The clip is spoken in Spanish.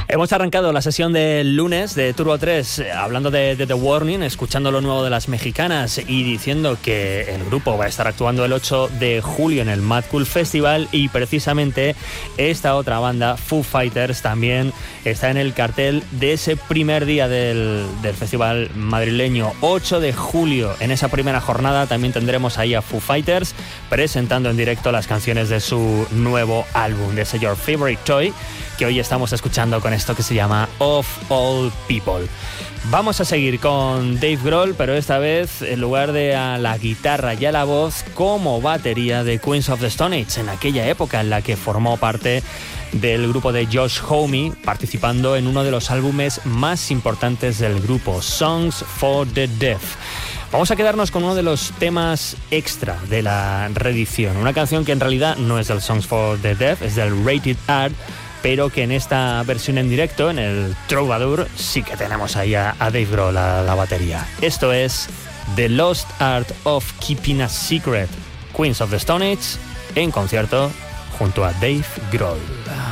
Hemos arrancado la sesión del lunes de Turbo 3 hablando de The Warning, escuchando lo nuevo de las mexicanas y diciendo que el grupo va a estar actuando el 8 de julio en el Mad Cool Festival, y precisamente esta otra banda, Foo Fighters, también está en el cartel de ese primer día del festival madrileño, 8 de julio. En esa primera jornada también tendremos ahí a Foo Fighters presentando en directo las canciones de su nuevo álbum, de ese Your Favorite Toy, que hoy estamos escuchando con esto que se llama Of All People. Vamos a seguir con Dave Grohl, pero esta vez en lugar de a la guitarra y a la voz, como batería de Queens of the Stone Age, en aquella época en la que formó parte del grupo de Josh Homme, participando en uno de los álbumes más importantes del grupo, Songs for the Deaf. Vamos a quedarnos con uno de los temas extra de la reedición, una canción que en realidad no es del Songs for the Deaf, es del Rated R, pero que en esta versión en directo, en el Troubadour, sí que tenemos ahí a Dave Grohl a la batería. Esto es The Lost Art of Keeping a Secret, Queens of the Stone Age, en concierto junto a Dave Grohl.